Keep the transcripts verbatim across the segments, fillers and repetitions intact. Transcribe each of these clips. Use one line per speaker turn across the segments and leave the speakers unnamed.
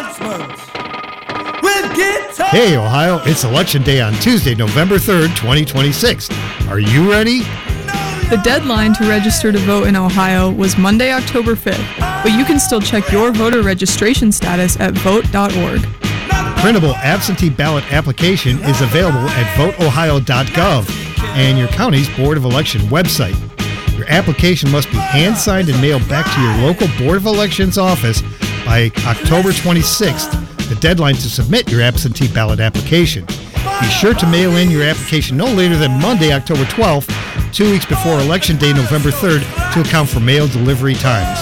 announcements with Guitar.
Hey, Ohio, it's Election Day on Tuesday, November third, twenty twenty-six. Are you ready?
The deadline to register to vote in Ohio was Monday, October fifth, but you can still check your voter registration status at vote dot org.
Printable absentee ballot application is available at vote ohio dot gov and your county's Board of Election website. Your application must be hand-signed and mailed back to your local Board of Elections office by October twenty-sixth, the deadline to submit your absentee ballot application. Be sure to mail in your application no later than Monday, October twelfth, two weeks before Election Day, November third, to account for mail delivery times.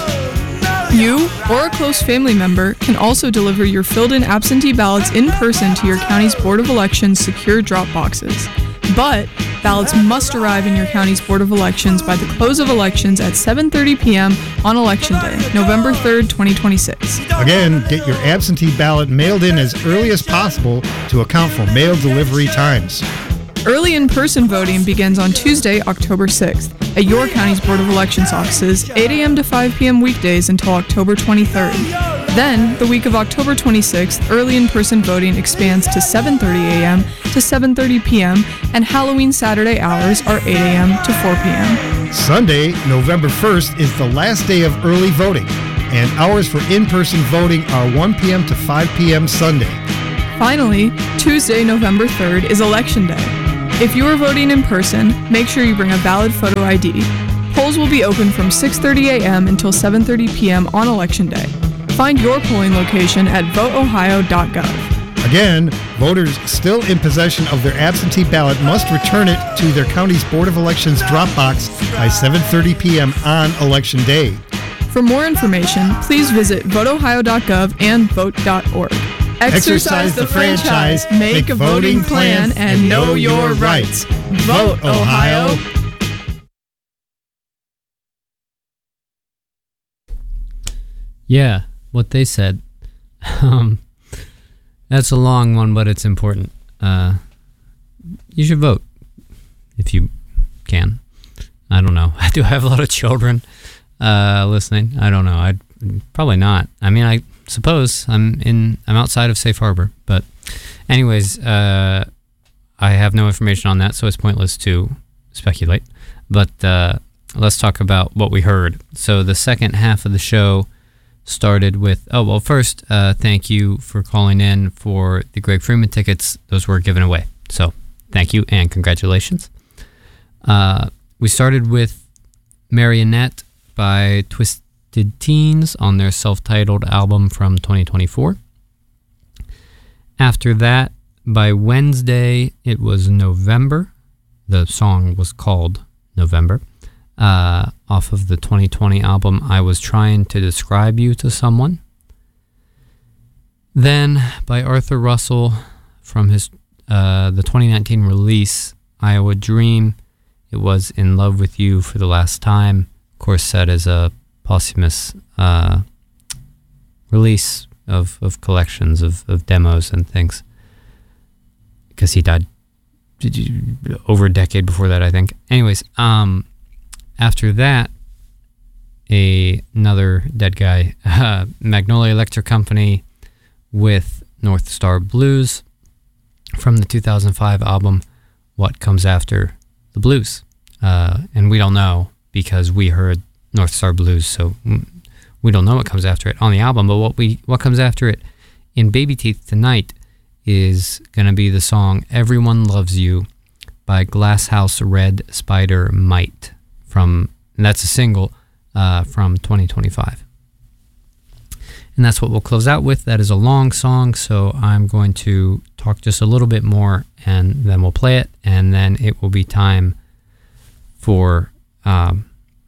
You or a close family member can also deliver your filled-in absentee ballots in person to your county's Board of Elections secure drop boxes. But ballots must arrive in your county's Board of Elections by the close of elections at seven thirty p.m. on Election Day, November third, twenty twenty-six.
Again, get your absentee ballot mailed in as early as possible to account for mail delivery times.
Early in-person voting begins on Tuesday, October sixth, at your county's Board of Elections offices, eight a.m. to five p.m. weekdays until October twenty-third. Then, the week of October twenty-sixth, early in-person voting expands to seven thirty a.m. to seven thirty p.m., and Halloween Saturday hours are eight a.m. to four p.m.
Sunday, November first, is the last day of early voting, and hours for in-person voting are one p.m. to five p.m. Sunday.
Finally, Tuesday, November third, is Election Day. If you are voting in person, make sure you bring a valid photo I D. Polls will be open from six thirty a.m. until seven thirty p.m. on Election Day. Find your polling location at vote ohio dot gov.
Again, voters still in possession of their absentee ballot must return it to their county's Board of Elections drop box by seven thirty p.m. on Election Day.
For more information, please visit vote ohio dot gov and vote dot org. Exercise the franchise, make a voting plan, and know your rights. Vote, Ohio!
Yeah, what they said. Um, that's a long one, but it's important. Uh, you should vote if you can. I don't know. Do I have a lot of children uh, listening? I don't know. I'd probably not. I mean, I suppose I'm in. I'm outside of Safe Harbor, but anyways, uh, I have no information on that, so it's pointless to speculate. But uh, let's talk about what we heard. So the second half of the show started with, oh, well, first, uh, thank you for calling in for the Greg Freeman tickets. Those were given away. So thank you and congratulations. Uh, we started with Marionette by Twisted Teens on their self-titled album from twenty twenty-four. After that, by Wednesday, it was November. The song was called November. Uh, off of the twenty twenty album, I Was Trying to Describe You to Someone. Then, by Arthur Russell, from his uh, the twenty nineteen release, Iowa Dream, it was In Love With You for the Last Time. Of course, set as a posthumous uh, release of, of collections of, of demos and things. Because he died over a decade before that, I think. Anyways, um... after that, a, another dead guy, uh, Magnolia Electric Company with North Star Blues from the two thousand five album, What Comes After the Blues. Uh, and we don't know because we heard North Star Blues, so we don't know what comes after it on the album, but what we what comes after it in Baby Teeth tonight is going to be the song Everyone Loves You by Glasshouse Red Spider Mite. From, and that's a single uh, from twenty twenty-five. And that's what we'll close out with. That is a long song, so I'm going to talk just a little bit more, and then we'll play it, and then it will be time for, um,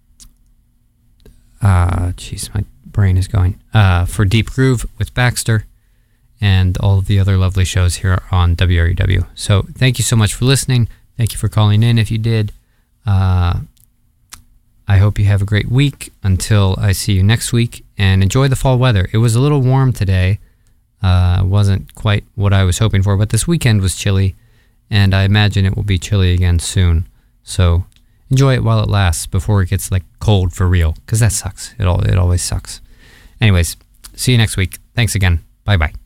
uh, jeez, my brain is going, uh, for Deep Groove with Baxter, and all of the other lovely shows here on W R U W. So thank you so much for listening. Thank you for calling in if you did. Uh, I hope you have a great week until I see you next week, and enjoy the fall weather. It was a little warm today. Uh, wasn't quite what I was hoping for, but this weekend was chilly, and I imagine it will be chilly again soon. So enjoy it while it lasts before it gets like cold for real, because that sucks. It all it always sucks. Anyways, see you next week. Thanks again. Bye-bye.